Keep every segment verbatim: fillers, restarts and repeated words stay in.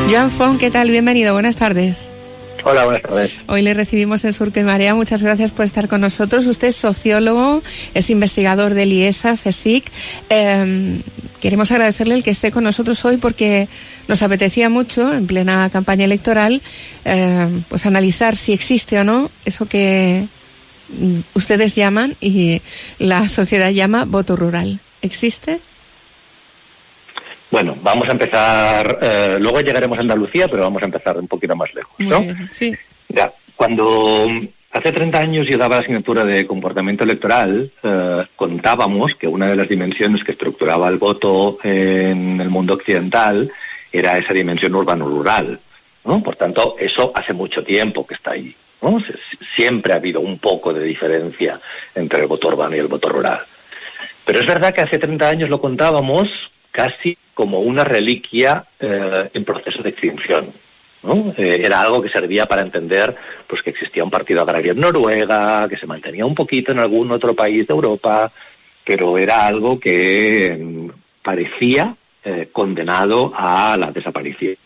Joan Font, ¿qué tal? Bienvenido, buenas tardes. Hola, buenas tardes. Hoy le recibimos en Surco y Marea. Muchas gracias por estar con nosotros. Usted es sociólogo, es investigador del I E S A, CSIC. Eh, queremos agradecerle el que esté con nosotros hoy porque nos apetecía mucho, en plena campaña electoral, eh, pues analizar si existe o no eso que ustedes llaman y la sociedad llama voto rural. ¿Existe? Bueno, vamos a empezar, eh, luego llegaremos a Andalucía, pero vamos a empezar un poquito más lejos, ¿no? Muy bien, sí. Ya, cuando hace treinta años yo daba la asignatura de comportamiento electoral, eh, contábamos que una de las dimensiones que estructuraba el voto en el mundo occidental era esa dimensión urbano-rural, ¿no? Por tanto, eso hace mucho tiempo que está ahí, ¿no? Siempre ha habido un poco de diferencia entre el voto urbano y el voto rural. Pero es verdad que hace treinta años lo contábamos casi como una reliquia eh, en proceso de extinción, ¿no? Eh, era algo que servía para entender pues que existía un partido agrario en Noruega, que se mantenía un poquito en algún otro país de Europa, pero era algo que eh, parecía eh, condenado a la desaparición.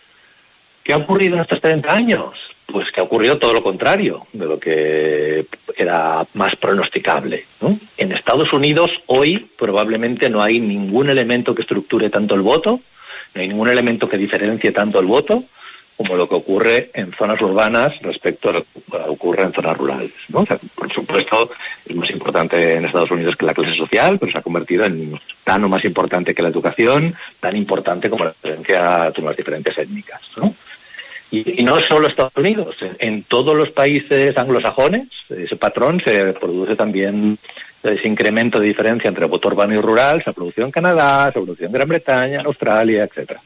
¿Qué ha ocurrido en estos treinta años? Pues que ha ocurrido todo lo contrario de lo que era más pronosticable, ¿no? En Estados Unidos hoy probablemente no hay ningún elemento que estructure tanto el voto, no hay ningún elemento que diferencie tanto el voto como lo que ocurre en zonas urbanas respecto a lo que ocurre en zonas rurales, ¿no? O sea, por supuesto, es más importante en Estados Unidos que la clase social, pero se ha convertido en tan o más importante que la educación, tan importante como la diferencia entre las diferentes étnicas, ¿no? Y, y no solo Estados Unidos, en, en todos los países anglosajones ese patrón se produce también, ese incremento de diferencia entre voto urbano y rural se ha producido en Canadá, se ha producido en Gran Bretaña, en Australia, etcétera.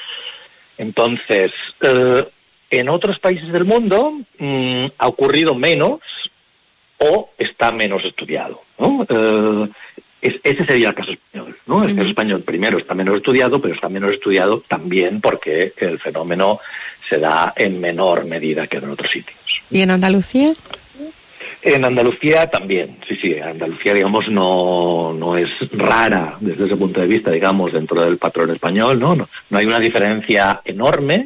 Entonces, eh, en otros países del mundo mmm, ha ocurrido menos o está menos estudiado, ¿no? Eh, es, ese sería el caso español, ¿no? El caso español primero está menos estudiado, pero está menos estudiado también porque el fenómeno se da en menor medida que en otros sitios. ¿Y en Andalucía? En Andalucía también, sí, sí. Andalucía, digamos, no no es rara desde ese punto de vista, digamos, dentro del patrón español, ¿no? No, no hay una diferencia enorme.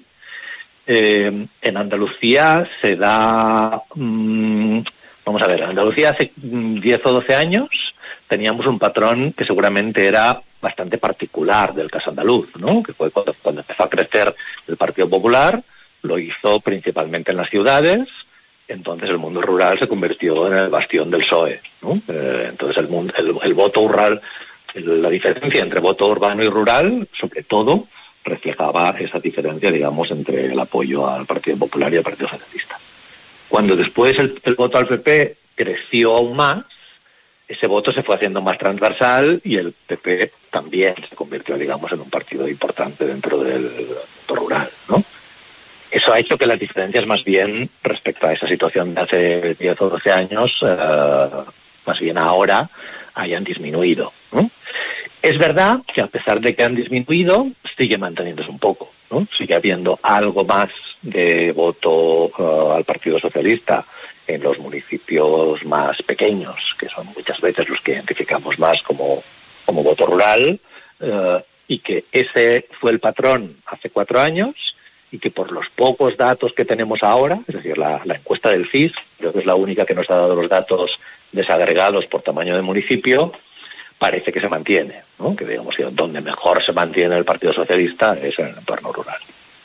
Eh, en Andalucía se da... Mmm, vamos a ver, en Andalucía hace diez o doce años teníamos un patrón que seguramente era bastante particular del caso andaluz, ¿no? Que fue cuando, cuando empezó a crecer el Partido Popular, lo hizo principalmente en las ciudades, entonces el mundo rural se convirtió en el bastión del P S O E, ¿no? Eh, entonces el, mundo, el, el voto rural, el, la diferencia entre voto urbano y rural, sobre todo, reflejaba esa diferencia, digamos, entre el apoyo al Partido Popular y al Partido Socialista. Cuando después el, el voto al P P creció aún más, ese voto se fue haciendo más transversal y el P P también se convirtió, digamos, en un partido importante dentro del voto rural, ¿no? Eso ha hecho que las diferencias más bien respecto a esa situación de hace diez o doce años, eh, más bien ahora, hayan disminuido, ¿no? Es verdad que a pesar de que han disminuido, sigue manteniéndose un poco, ¿no? Sigue habiendo algo más de voto uh, al Partido Socialista en los municipios más pequeños, que son muchas veces los que identificamos más como, como voto rural, uh, y que ese fue el patrón hace cuatro años, y que por los pocos datos que tenemos ahora, es decir, la, la encuesta del C I S, creo que es la única que nos ha dado los datos desagregados por tamaño de municipio, parece que se mantiene, ¿no? Que digamos que donde mejor se mantiene el Partido Socialista es en el entorno rural.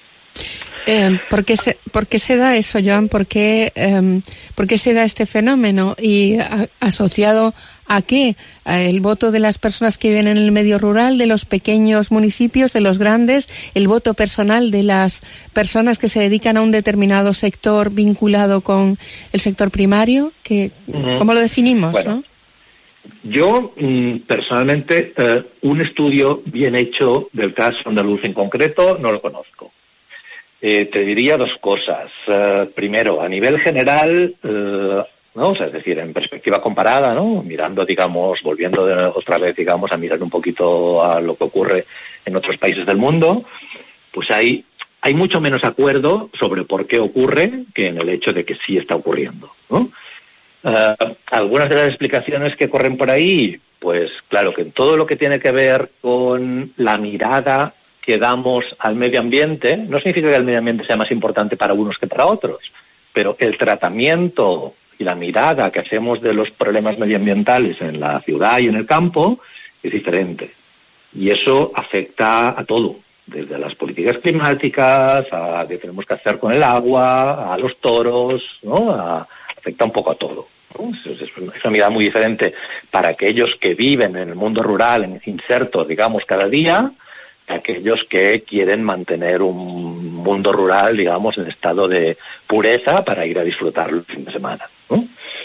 Eh, ¿por qué se, ¿Por qué se da eso, Joan? ¿Por qué, eh, ¿por qué se da este fenómeno? ¿Y a, asociado a qué? ¿A el voto de las personas que viven en el medio rural, de los pequeños municipios, de los grandes? ¿El voto personal de las personas que se dedican a un determinado sector vinculado con el sector primario? ¿Qué, uh-huh. ¿Cómo lo definimos? Bueno, ¿no? Yo, personalmente, eh, un estudio bien hecho del caso andaluz en concreto no lo conozco. Eh, te diría dos cosas. Uh, primero, a nivel general, uh, ¿no? O sea, es decir, en perspectiva comparada, ¿no? Mirando, digamos, volviendo de, otra vez, digamos, a mirar un poquito a lo que ocurre en otros países del mundo, pues hay, hay mucho menos acuerdo sobre por qué ocurre que en el hecho de que sí está ocurriendo, ¿no? Uh, algunas de las explicaciones que corren por ahí, pues claro, que en todo lo que tiene que ver con la mirada que damos al medio ambiente no significa que el medio ambiente sea más importante para unos que para otros, pero el tratamiento y la mirada que hacemos de los problemas medioambientales en la ciudad y en el campo es diferente. Y eso afecta a todo, desde las políticas climáticas, a qué tenemos que hacer con el agua, a los toros, ¿no? A, afecta un poco a todo, ¿no? Es, es una mirada muy diferente para aquellos que viven en el mundo rural, insertos, digamos, cada día, a aquellos que quieren mantener un mundo rural, digamos, en estado de pureza para ir a disfrutarlo el fin de semana, ¿no?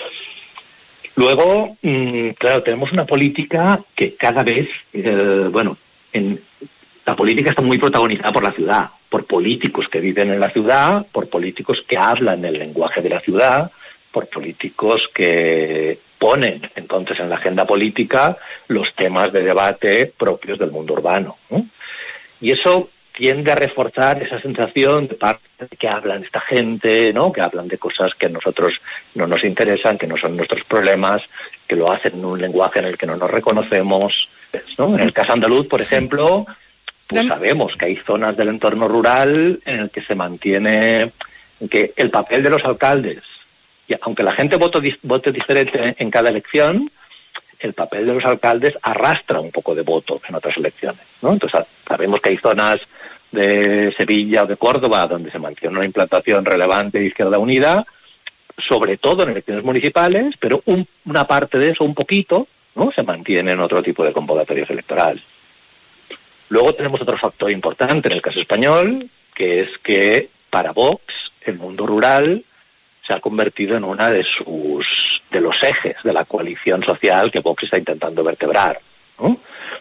Luego, mmm, claro, tenemos una política que cada vez, eh, bueno, en, la política está muy protagonizada por la ciudad, por políticos que viven en la ciudad, por políticos que hablan el lenguaje de la ciudad, por políticos que ponen entonces en la agenda política los temas de debate propios del mundo urbano, ¿no? Y eso tiende a reforzar esa sensación de parte de que hablan esta gente, ¿no? Que hablan de cosas que a nosotros no nos interesan, que no son nuestros problemas, que lo hacen en un lenguaje en el que no nos reconocemos, ¿no? En el caso andaluz, por ejemplo, pues sabemos que hay zonas del entorno rural en el que se mantiene que el papel de los alcaldes, y aunque la gente vote, vote diferente en cada elección, el papel de los alcaldes arrastra un poco de voto en otras elecciones, ¿no? Entonces sabemos que hay zonas de Sevilla o de Córdoba donde se mantiene una implantación relevante de Izquierda Unida, sobre todo en elecciones municipales, pero un, una parte de eso, un poquito, ¿no? Se mantiene en otro tipo de convocatorias electorales. Luego tenemos otro factor importante en el caso español, que es que para Vox el mundo rural se ha convertido en una de sus de los ejes de la coalición social que Vox está intentando vertebrar, ¿no?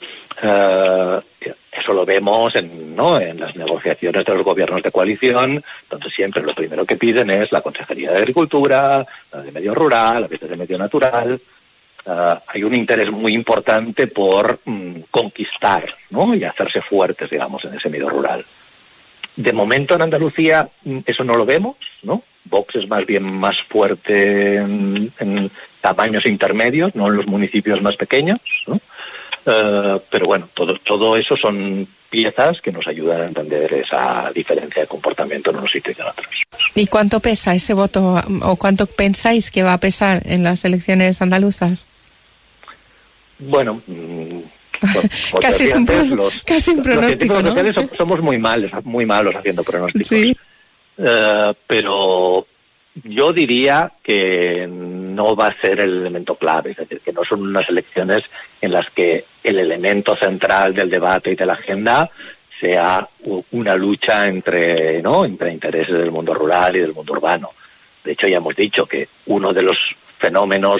Uh, eso lo vemos en, ¿no? en las negociaciones de los gobiernos de coalición, donde siempre lo primero que piden es la Consejería de Agricultura, la de Medio Rural, a veces de Medio Natural. Uh, hay un interés muy importante por mm, conquistar, ¿no? Y hacerse fuertes, digamos, en ese medio rural. De momento en Andalucía eso no lo vemos, ¿no? Vox es más bien más fuerte en, en tamaños intermedios, no en los municipios más pequeños, ¿no? Uh, pero bueno, todo, todo eso son piezas que nos ayudan a entender esa diferencia de comportamiento en unos sitios y en otros. ¿Y cuánto pesa ese voto, o cuánto pensáis que va a pesar en las elecciones andaluzas? Bueno, mmm, casi, es un pro, los, casi un pronóstico, los ¿no? Somos, somos muy malos, muy malos haciendo pronósticos. Sí. Uh, pero yo diría que no va a ser el elemento clave, es decir, que no son unas elecciones en las que el elemento central del debate y de la agenda sea una lucha entre, ¿no? entre intereses del mundo rural y del mundo urbano. De hecho, ya hemos dicho que uno de los fenómenos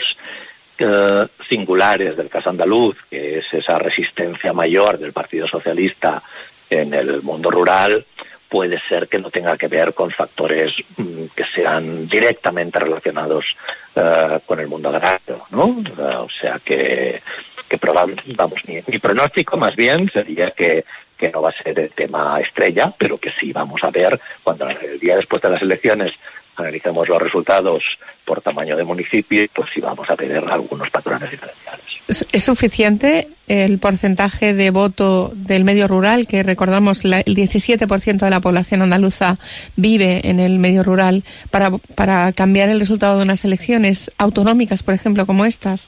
uh, singulares del caso andaluz, que es esa resistencia mayor del Partido Socialista en el mundo rural, puede ser que no tenga que ver con factores mm, que sean directamente relacionados uh, con el mundo agrario, ¿no? Uh, o sea que, que probablemente, vamos, mi, mi pronóstico más bien sería que, que no va a ser el tema estrella, pero que sí vamos a ver cuando el día después de las elecciones analicemos los resultados por tamaño de municipio, pues sí vamos a tener algunos patrones diferenciales. ¿Es suficiente el porcentaje de voto del medio rural, que recordamos la, el diecisiete por ciento de la población andaluza vive en el medio rural, para, para cambiar el resultado de unas elecciones autonómicas, por ejemplo, como estas?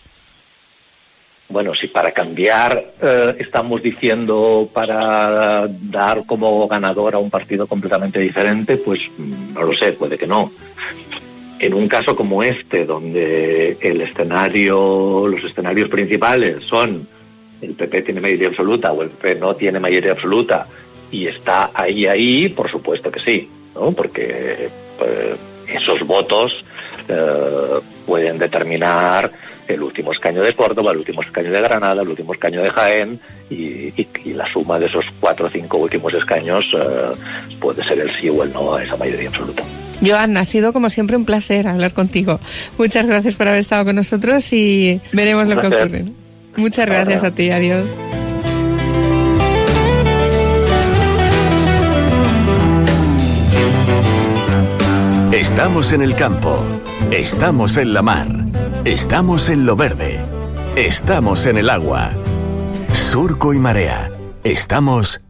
Bueno, si para cambiar eh, estamos diciendo para dar como ganador a un partido completamente diferente, pues no lo sé, puede que no. En un caso como este, donde el escenario, los escenarios principales son el P P tiene mayoría absoluta o el P P no tiene mayoría absoluta y está ahí, ahí, por supuesto que sí, ¿no? Porque pues, esos votos eh, pueden determinar el último escaño de Córdoba, el último escaño de Granada, el último escaño de Jaén y, y, y la suma de esos cuatro o cinco últimos escaños eh, puede ser el sí o el no a esa mayoría absoluta. Joan, ha sido como siempre un placer hablar contigo. Muchas gracias por haber estado con nosotros y veremos lo que ocurre. Muchas gracias a ti, adiós. Estamos en el campo, estamos en la mar, estamos en lo verde, estamos en el agua. Surco y Marea, estamos